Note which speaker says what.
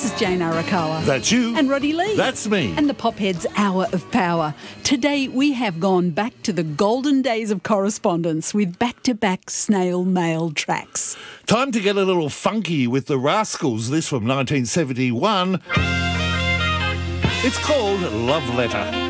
Speaker 1: This is Jane Arakawa.
Speaker 2: That's you.
Speaker 1: And Roddy Lee.
Speaker 2: That's me.
Speaker 1: And the Popheads Hour of Power. Today we have gone back to the golden days of correspondence with back-to-back snail mail tracks.
Speaker 2: Time to get a little funky with the Rascals. This from 1971. It's called Love Letter.